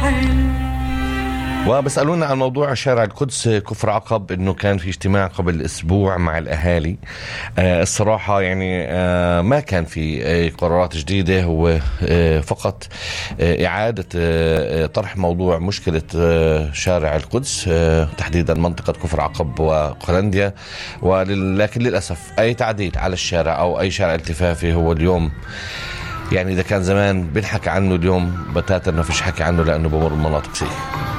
وبسألونا عن موضوع شارع القدس كفر عقب، انه كان في اجتماع قبل اسبوع مع الاهالي. الصراحة يعني ما كان في قرارات جديدة، هو فقط اعادة طرح موضوع مشكلة شارع القدس، تحديدا منطقة كفر عقب وقلنديا. ولكن للأسف اي تعديل على الشارع او اي شارع التفافي هو اليوم، يعني اذا كان زمان بنحكي عنه اليوم بتاتا ما فيش حكي عنه، لانه بمر مناطق سيئة.